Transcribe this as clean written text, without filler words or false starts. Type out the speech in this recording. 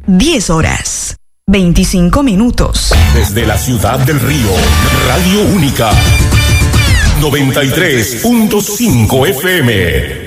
10 horas, 25 minutos. Desde la ciudad del Río, Radio Única, 93.5 FM.